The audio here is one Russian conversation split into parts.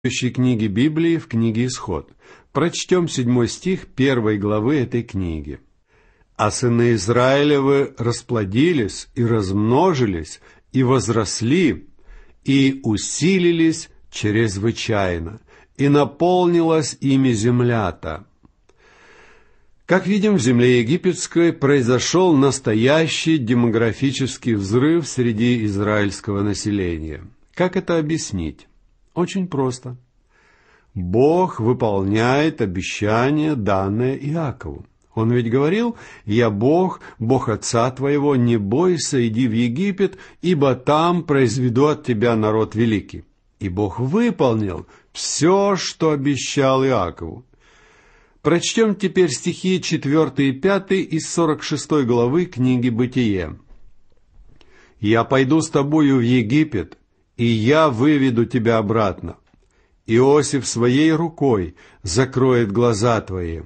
следующей книги Библии, в книге Исход. Прочтем 7 стих 1 главы этой книги. «А сыны Израилевы расплодились и размножились, и возросли, и усилились чрезвычайно, и наполнилась ими земля-то». Как видим, в земле египетской произошел настоящий демографический взрыв среди израильского населения. Как это объяснить? Очень просто. Бог выполняет обещание, данное Иакову. Он ведь говорил: «Я Бог, Бог отца твоего, не бойся, иди в Египет, ибо там произведу от тебя народ великий». И Бог выполнил все, что обещал Иакову. Прочтем теперь стихи 4 и 5 из 46 главы книги Бытие. «Я пойду с тобою в Египет, и я выведу тебя обратно. Иосиф своей рукой закроет глаза твои».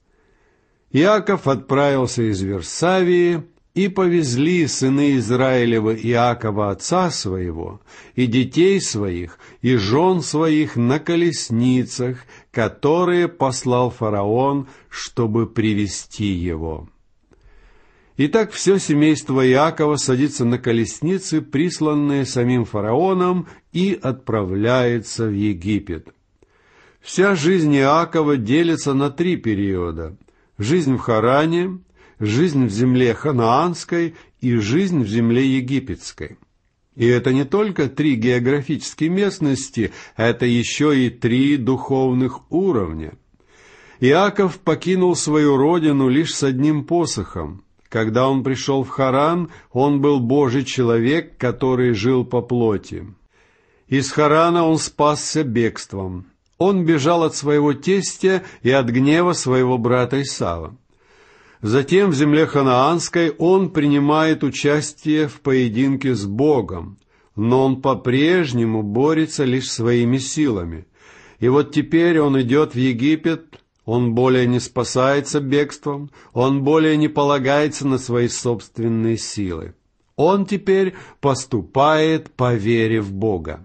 Иаков отправился из Вирсавии, и повезли сыны Израилева Иакова отца своего, и детей своих, и жен своих на колесницах, которые послал фараон, чтобы привести его. Итак, все семейство Иакова садится на колесницы, присланные самим фараоном, и отправляется в Египет. Вся жизнь Иакова делится на 3 периода: жизнь в Харане, жизнь в земле ханаанской и жизнь в земле египетской. И это не только 3 географические местности, это еще и 3 духовных уровня. Иаков покинул свою родину лишь с одним посохом. Когда он пришел в Харан, он был Божий человек, который жил по плоти. Из Харана он спасся бегством. Он бежал от своего тестя и от гнева своего брата Исава. Затем в земле ханаанской он принимает участие в поединке с Богом, но он по-прежнему борется лишь своими силами. И вот теперь он идет в Египет. Он более не спасается бегством, он более не полагается на свои собственные силы. Он теперь поступает по вере в Бога.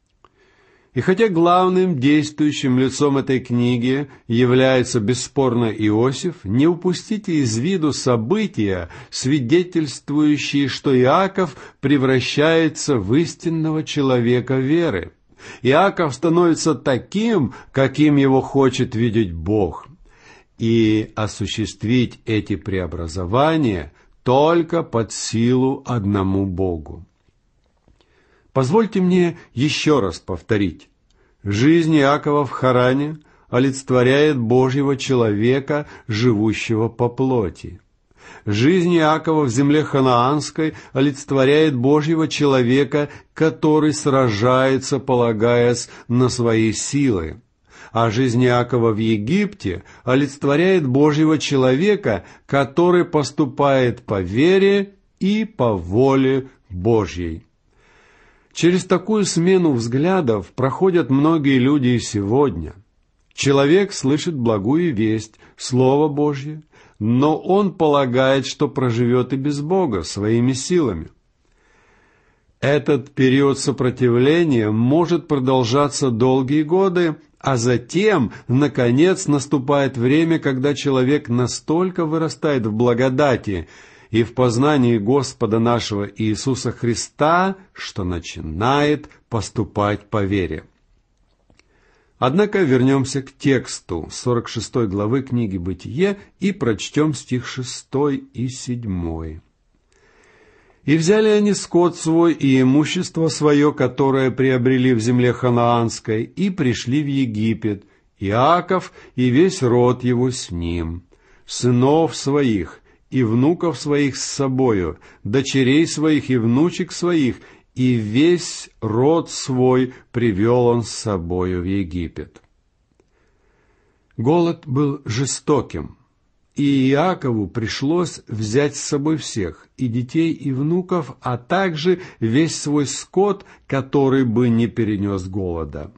И хотя главным действующим лицом этой книги является бесспорно Иосиф, не упустите из виду события, свидетельствующие, что Иаков превращается в истинного человека веры. Иаков становится таким, каким его хочет видеть Бог. И осуществить эти преобразования только под силу одному Богу. Позвольте мне еще раз повторить. Жизнь Иакова в Харане олицетворяет Божьего человека, живущего по плоти. Жизнь Иакова в земле ханаанской олицетворяет Божьего человека, который сражается, полагаясь на свои силы. А жизнь Иакова в Египте олицетворяет Божьего человека, который поступает по вере и по воле Божьей. Через такую смену взглядов проходят многие люди и сегодня. Человек слышит благую весть, Слово Божье, но он полагает, что проживет и без Бога, своими силами. Этот период сопротивления может продолжаться долгие годы, а затем, наконец, наступает время, когда человек настолько вырастает в благодати и в познании Господа нашего Иисуса Христа, что начинает поступать по вере. Однако вернемся к тексту 46 главы книги Бытие и прочтем стих 6 и 7. «И взяли они скот свой и имущество свое, которое приобрели в земле ханаанской, и пришли в Египет, Иаков и весь род его с ним, сынов своих и внуков своих с собою, дочерей своих и внучек своих, и весь род свой привел он с собою в Египет». Голод был жестоким, и Иакову пришлось взять с собой всех, и детей, и внуков, а также весь свой скот, который бы не перенес голода.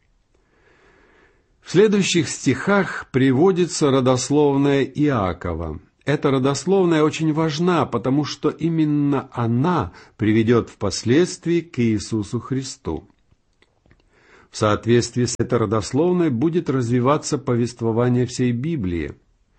В следующих стихах приводится родословная Иакова. Эта родословная очень важна, потому что именно она приведет впоследствии к Иисусу Христу. В соответствии с этой родословной будет развиваться повествование всей Библии.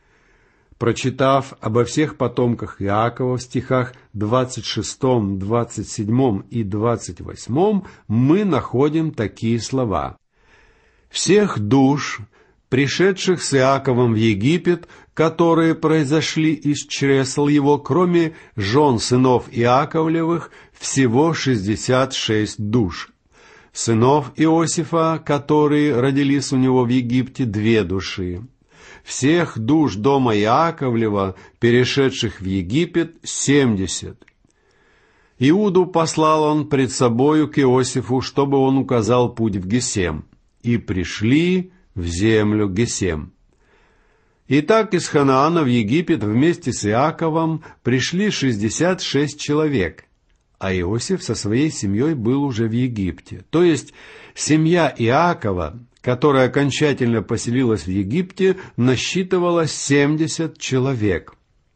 Прочитав обо всех потомках Иакова в стихах 26, 27 и 28, мы находим такие слова. «Всех душ, пришедших с Иаковом в Египет, которые произошли из чресл его, кроме жен сынов Иаковлевых, всего 66 душ. Сынов Иосифа, которые родились у него в Египте, 2 души. Всех душ дома Иаковлева, перешедших в Египет, 70. Иуду послал он пред собою к Иосифу, чтобы он указал путь в Гесем. И пришли в землю Гесем. Итак, из Ханаана в Египет вместе с Иаковом пришли 66 человек, а Иосиф со своей семьей был уже в Египте. То есть семья Иакова, которая окончательно поселилась в Египте, насчитывала 70 человек.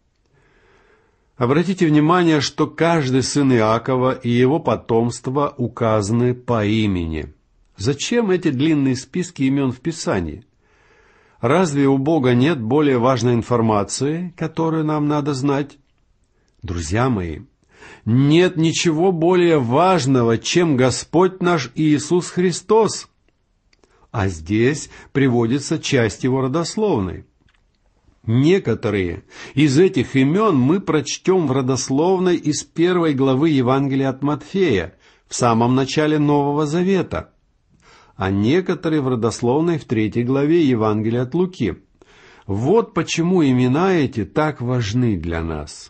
Обратите внимание, что каждый сын Иакова и его потомство указаны по имени. Зачем эти длинные списки имен в Писании? Разве у Бога нет более важной информации, которую нам надо знать? Друзья мои, нет ничего более важного, чем Господь наш Иисус Христос. А здесь приводится часть его родословной. Некоторые из этих имен мы прочтем в родословной из 1 главы Евангелия от Матфея, в самом начале Нового Завета, а некоторые в родословной в 3 главе Евангелия от Луки. Вот почему имена эти так важны для нас.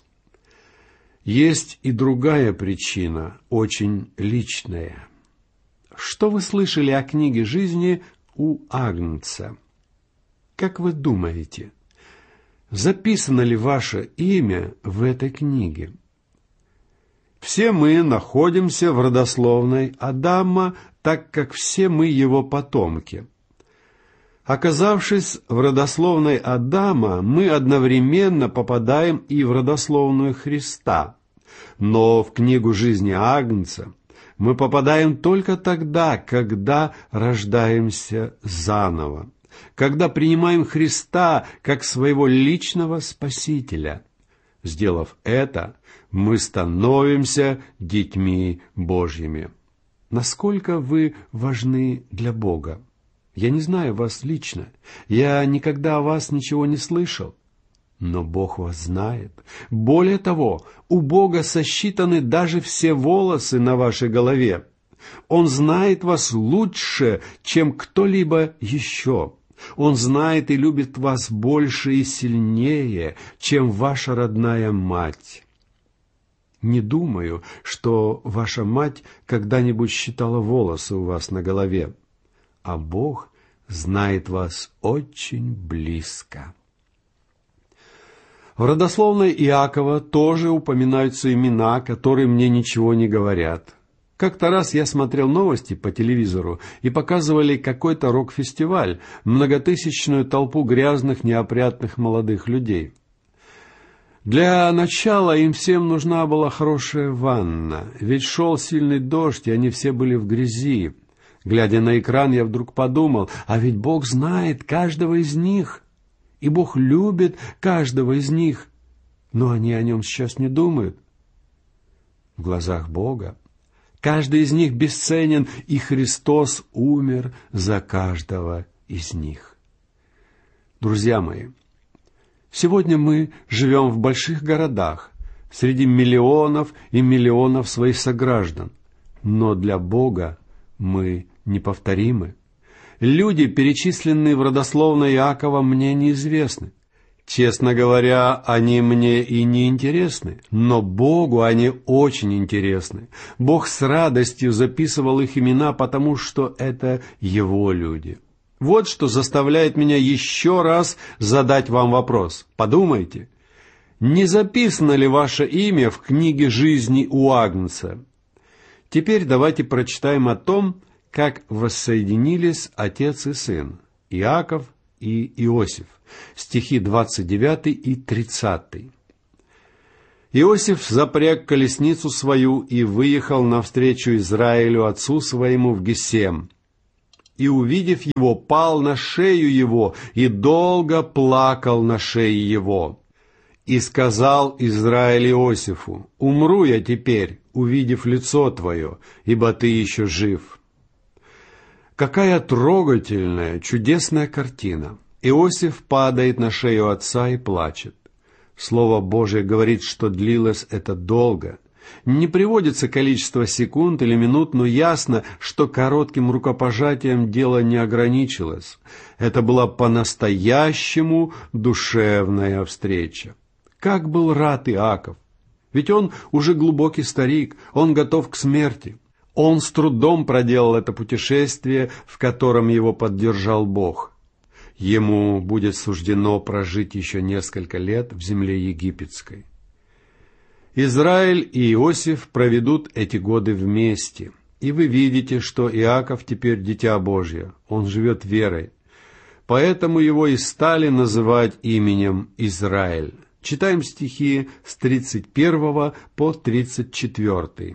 Есть и другая причина, очень личная. Что вы слышали о книге жизни у Агнца? Как вы думаете, записано ли ваше имя в этой книге? Все мы находимся в родословной Адама, так как все мы его потомки. Оказавшись в родословной Адама, мы одновременно попадаем и в родословную Христа. Но в книгу жизни Агнца мы попадаем только тогда, когда рождаемся заново, когда принимаем Христа как своего личного Спасителя. Сделав это, мы становимся детьми Божьими. Насколько вы важны для Бога? Я не знаю вас лично, я никогда о вас ничего не слышал, но Бог вас знает. Более того, у Бога сосчитаны даже все волосы на вашей голове. Он знает вас лучше, чем кто-либо еще. Он знает и любит вас больше и сильнее, чем ваша родная мать. Не думаю, что ваша мать когда-нибудь считала волосы у вас на голове, а Бог знает вас очень близко. В родословной Иакова тоже упоминаются имена, которые мне ничего не говорят. Как-то раз я смотрел новости по телевизору, и показывали какой-то рок-фестиваль, многотысячную толпу грязных, неопрятных молодых людей. Для начала им всем нужна была хорошая ванна, ведь шел сильный дождь, и они все были в грязи. Глядя на экран, я вдруг подумал, а ведь Бог знает каждого из них, и Бог любит каждого из них, но они о нем сейчас не думают. В глазах Бога каждый из них бесценен, и Христос умер за каждого из них. Друзья мои, сегодня мы живем в больших городах, среди миллионов и миллионов своих сограждан, но для Бога мы неповторимы. Люди, перечисленные в родословной Иакова, мне неизвестны. Честно говоря, они мне и не интересны, но Богу они очень интересны. Бог с радостью записывал их имена, потому что это Его люди. Вот что заставляет меня еще раз задать вам вопрос. Подумайте, не записано ли ваше имя в книге жизни у Агнца? Теперь давайте прочитаем о том, как воссоединились отец и сын, Иаков и Иосиф. Стихи 29 и 30. Иосиф запряг колесницу свою и выехал навстречу Израилю, отцу своему, в Гесем. и, увидев его, пал на шею его и долго плакал на шее его. И сказал Израиль Иосифу: «Умру я теперь, увидев лицо твое, ибо ты еще жив». Какая трогательная, чудесная картина! Иосиф падает на шею отца и плачет. Слово Божие говорит, что длилось это долго. Не приводится количество секунд или минут, но ясно, что коротким рукопожатием дело не ограничилось. Это была по-настоящему душевная встреча. Как был рад Иаков! Ведь он уже глубокий старик, он готов к смерти. Он с трудом проделал это путешествие, в котором его поддержал Бог. Ему будет суждено прожить еще несколько лет в земле египетской. Израиль и Иосиф проведут эти годы вместе, и вы видите, что Иаков теперь дитя Божье, он живет верой. Поэтому его и стали называть именем Израиль. Читаем стихи с 31 по 34.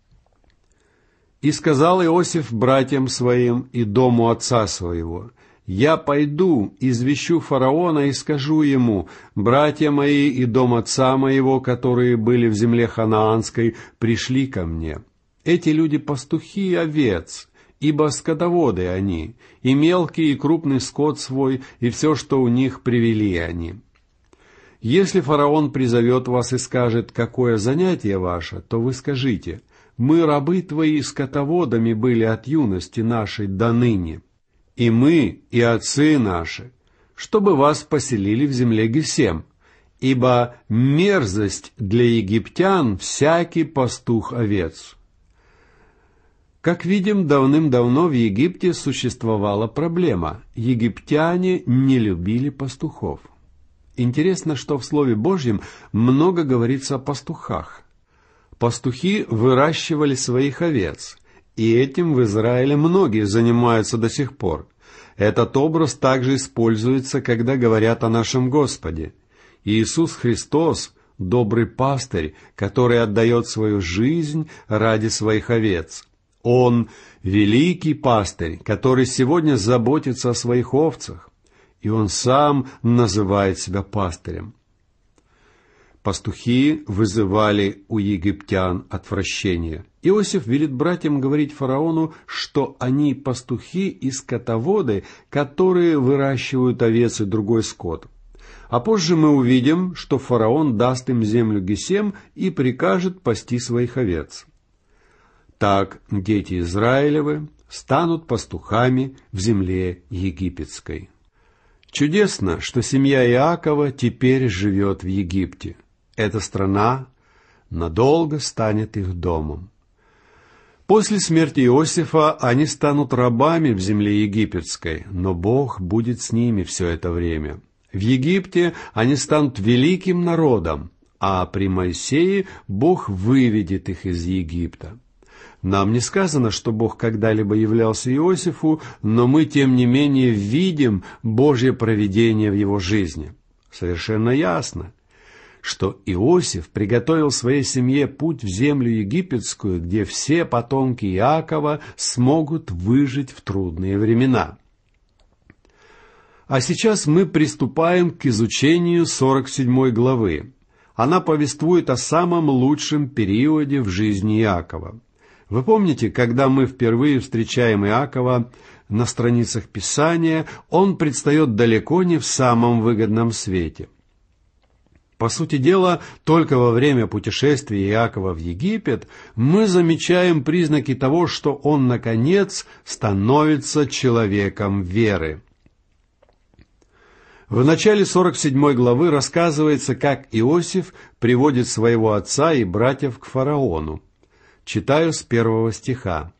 «И сказал Иосиф братьям своим и дому отца своего: «Я пойду, извещу фараона и скажу ему: братья мои и дом отца моего, которые были в земле ханаанской, пришли ко мне. Эти люди пастухи овец, ибо скотоводы они, и мелкий и крупный скот свой, и все, что у них, привели они. Если фараон призовет вас и скажет: какое занятие ваше, то вы скажите: мы, рабы твои, скотоводами были от юности нашей до ныне, и мы, и отцы наши, чтобы вас поселили в земле Гесем, ибо мерзость для египтян всякий пастух овец». Как видим, давным-давно в Египте существовала проблема. Египтяне не любили пастухов. Интересно, что в Слове Божьем много говорится о пастухах. Пастухи выращивали своих овец, и этим в Израиле многие занимаются до сих пор. Этот образ также используется, когда говорят о нашем Господе. Иисус Христос – добрый пастырь, который отдает свою жизнь ради своих овец. Он – великий пастырь, который сегодня заботится о своих овцах, и он сам называет себя пастырем. Пастухи вызывали у египтян отвращение. Иосиф велит братьям говорить фараону, что они пастухи и скотоводы, которые выращивают овец и другой скот. А позже мы увидим, что фараон даст им землю Гесем и прикажет пасти своих овец. Так дети Израилевы станут пастухами в земле египетской. Чудесно, что семья Иакова теперь живет в Египте. Эта страна надолго станет их домом. После смерти Иосифа они станут рабами в земле египетской, но Бог будет с ними все это время. В Египте они станут великим народом, а при Моисее Бог выведет их из Египта. Нам не сказано, что Бог когда-либо являлся Иосифу, но мы, тем не менее, видим Божье провидение в его жизни. Совершенно ясно, что Иосиф приготовил своей семье путь в землю египетскую, где все потомки Иакова смогут выжить в трудные времена. А сейчас мы приступаем к изучению 47 главы. Она повествует о самом лучшем периоде в жизни Иакова. Вы помните, когда мы впервые встречаем Иакова на страницах Писания, он предстает далеко не в самом выгодном свете. По сути дела, только во время путешествия Иакова в Египет мы замечаем признаки того, что он, наконец, становится человеком веры. В начале 47 главы рассказывается, как Иосиф приводит своего отца и братьев к фараону. Читаю с 1 стиха.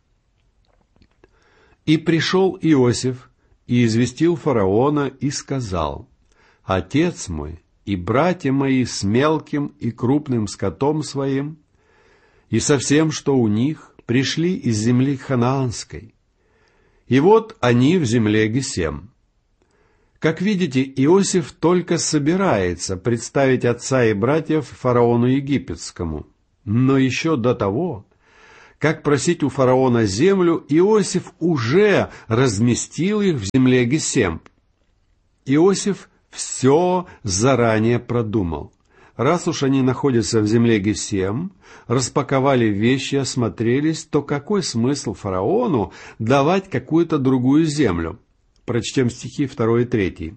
«И пришел Иосиф, и известил фараона, и сказал: Отец мой и братья мои с мелким и крупным скотом своим, и со всем, что у них, пришли из земли ханаанской. И вот они в земле Гесем». Как видите, Иосиф только собирается представить отца и братьев фараону египетскому. Но еще до того, как просить у фараона землю, Иосиф уже разместил их в земле Гесемп. Иосиф все заранее продумал. Раз уж они находятся в земле Гесем, распаковали вещи, осмотрелись, то какой смысл фараону давать какую-то другую землю? Прочтем стихи 2 и 3.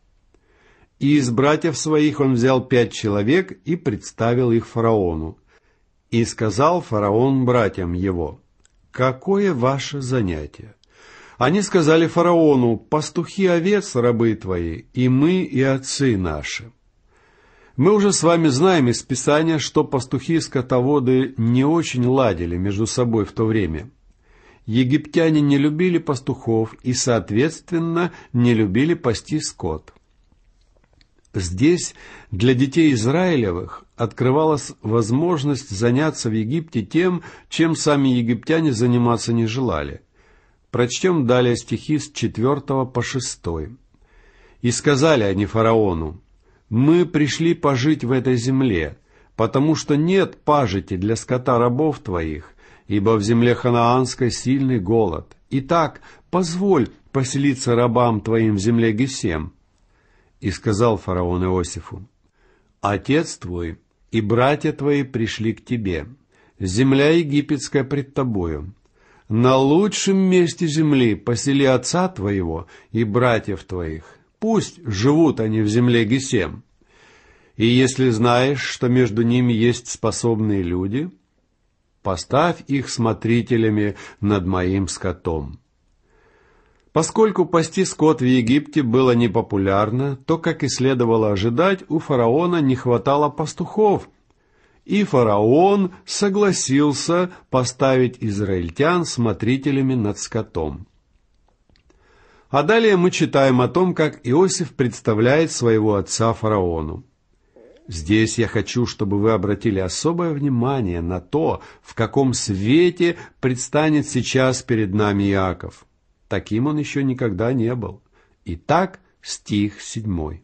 «И из братьев своих он взял 5 человек и представил их фараону. И сказал фараон братьям его: какое ваше занятие? Они сказали фараону: пастухи овец рабы твои, и мы, и отцы наши». Мы уже с вами знаем из Писания, что пастухи и скотоводы не очень ладили между собой в то время. Египтяне не любили пастухов и, соответственно, не любили пасти скот. Здесь для детей Израилевых открывалась возможность заняться в Египте тем, чем сами египтяне заниматься не желали. Прочтем далее стихи с 4 по 6. «И сказали они фараону: мы пришли пожить в этой земле, потому что нет пажити для скота рабов твоих, ибо в земле ханаанской сильный голод. Итак, позволь поселиться рабам твоим в земле Гесем». И сказал фараон Иосифу: отец твой и братья твои пришли к тебе, земля египетская пред тобою. На лучшем месте земли посели отца твоего и братьев твоих. Пусть живут они в земле Гесем. И если знаешь, что между ними есть способные люди, поставь их смотрителями над моим скотом. Поскольку пасти скот в Египте было непопулярно, то, как и следовало ожидать, у фараона не хватало пастухов, и фараон согласился поставить израильтян смотрителями над скотом. А далее мы читаем о том, как Иосиф представляет своего отца фараону. Здесь я хочу, чтобы вы обратили особое внимание на то, в каком свете предстанет сейчас перед нами Иаков. Таким он еще никогда не был. Итак, стих 7.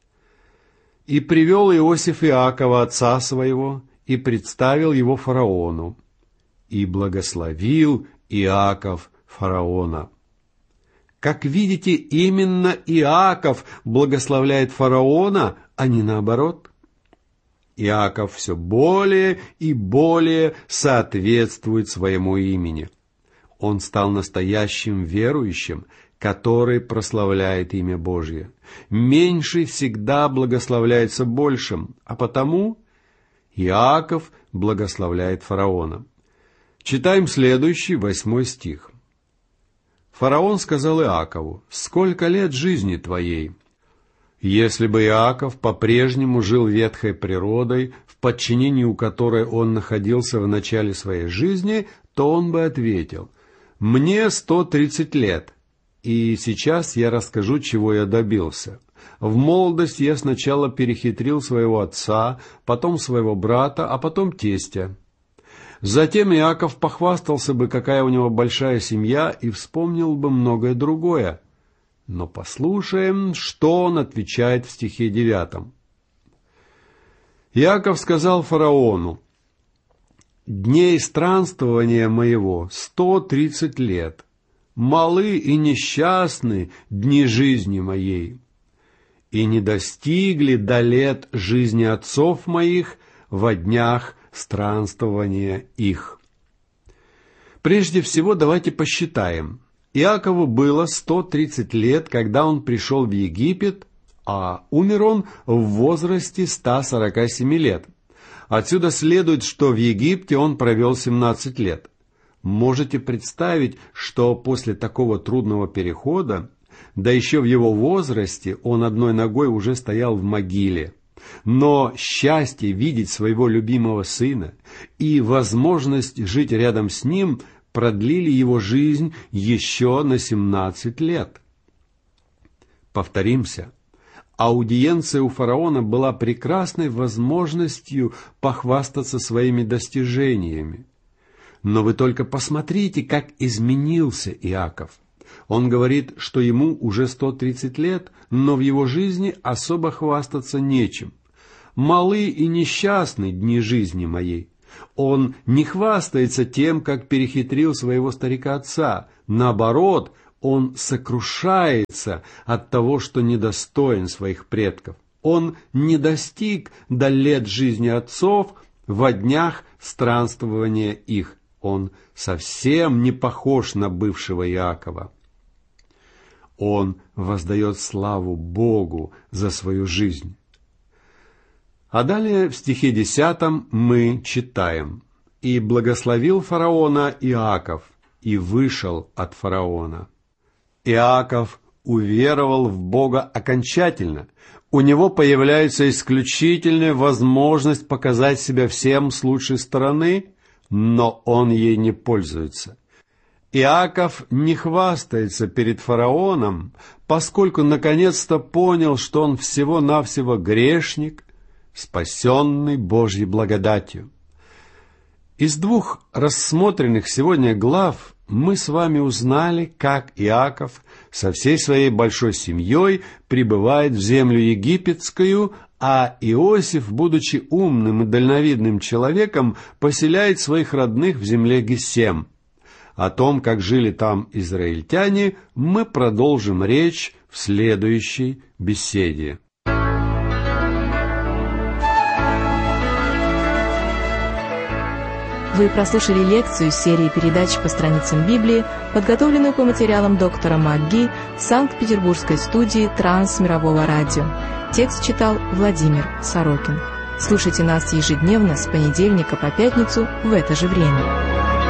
«И привел Иосиф Иакова, отца своего, и представил его фараону. И благословил Иаков фараона». Как видите, именно Иаков благословляет фараона, а не наоборот. Иаков все более и более соответствует своему имени. Он стал настоящим верующим, который прославляет имя Божье. Меньший всегда благословляется большим, а потому Иаков благословляет фараона. Читаем следующий, 8 стих. «Фараон сказал Иакову: сколько лет жизни твоей?» Если бы Иаков по-прежнему жил ветхой природой, в подчинении у которой он находился в начале своей жизни, то он бы ответил: «Мне 130 лет, и сейчас я расскажу, чего я добился. В молодости я сначала перехитрил своего отца, потом своего брата, а потом тестя». Затем Иаков похвастался бы, какая у него большая семья, и вспомнил бы многое другое. Но послушаем, что он отвечает в стихе 9. Иаков сказал фараону: «Дней странствования моего 130 лет, малы и несчастны дни жизни моей, и не достигли до лет жизни отцов моих во днях странствования их». Прежде всего, давайте посчитаем. Иакову было 130 лет, когда он пришел в Египет, а умер он в возрасте 147 лет. Отсюда следует, что в Египте он провел 17 лет. Можете представить, что после такого трудного перехода, да еще в его возрасте, он одной ногой уже стоял в могиле. Но счастье видеть своего любимого сына и возможность жить рядом с ним продлили его жизнь еще на 17 лет. Повторимся, аудиенция у фараона была прекрасной возможностью похвастаться своими достижениями. Но вы только посмотрите, как изменился Иаков. Он говорит, что ему уже 130 лет, но в его жизни особо хвастаться нечем. «Малы и несчастны дни жизни моей». Он не хвастается тем, как перехитрил своего старика-отца. Наоборот, он сокрушается от того, что недостоин своих предков. Он не достиг до лет жизни отцов во днях странствования их. Он совсем не похож на бывшего Иакова. Он воздает славу Богу за свою жизнь. А далее в стихе 10 мы читаем: «И благословил фараона Иаков, и вышел от фараона». Иаков уверовал в Бога окончательно. У него появляется исключительная возможность показать себя всем с лучшей стороны, но он ей не пользуется. Иаков не хвастается перед фараоном, поскольку наконец-то понял, что он всего-навсего грешник, спасенный Божьей благодатью. Из 2 рассмотренных сегодня глав мы с вами узнали, как Иаков со всей своей большой семьей прибывает в землю египетскую, а Иосиф, будучи умным и дальновидным человеком, поселяет своих родных в земле Гесем. О том, как жили там израильтяне, мы продолжим речь в следующей беседе. Вы прослушали лекцию серии передач по страницам Библии, подготовленную по материалам доктора МакГи Санкт-Петербургской студии Трансмирового радио. Текст читал Владимир Сорокин. Слушайте нас ежедневно с понедельника по пятницу в это же время.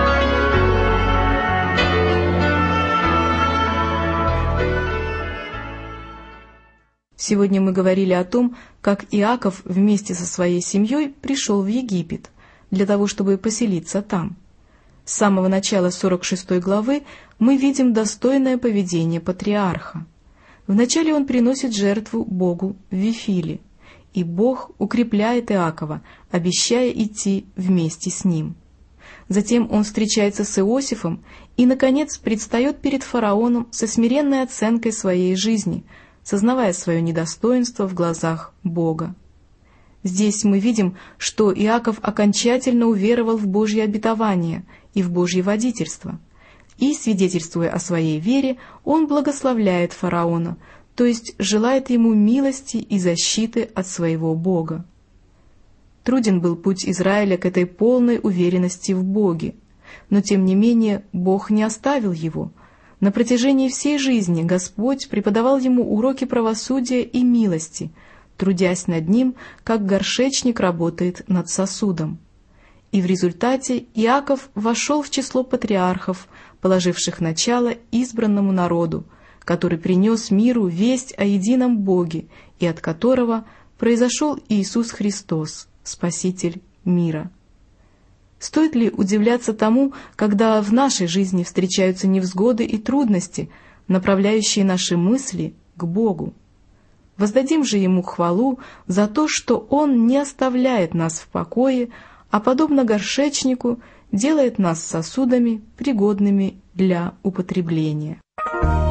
Сегодня мы говорили о том, как Иаков вместе со своей семьей пришел в Египет для того, чтобы поселиться там. С самого начала 46 главы мы видим достойное поведение патриарха. Вначале он приносит жертву Богу в Вифиле, и Бог укрепляет Иакова, обещая идти вместе с ним. Затем он встречается с Иосифом и, наконец, предстает перед фараоном со смиренной оценкой своей жизни, сознавая свое недостоинство в глазах Бога. Здесь мы видим, что Иаков окончательно уверовал в Божье обетование и в Божье водительство, и, свидетельствуя о своей вере, он благословляет фараона, то есть желает ему милости и защиты от своего Бога. Труден был путь Израиля к этой полной уверенности в Боге, но тем не менее Бог не оставил его. На протяжении всей жизни Господь преподавал ему уроки правосудия и милости, трудясь над ним, как горшечник работает над сосудом. И в результате Иаков вошел в число патриархов, положивших начало избранному народу, который принес миру весть о едином Боге и от которого произошел Иисус Христос, Спаситель мира. Стоит ли удивляться тому, когда в нашей жизни встречаются невзгоды и трудности, направляющие наши мысли к Богу? Воздадим же Ему хвалу за то, что Он не оставляет нас в покое, а, подобно горшечнику, делает нас сосудами, пригодными для употребления.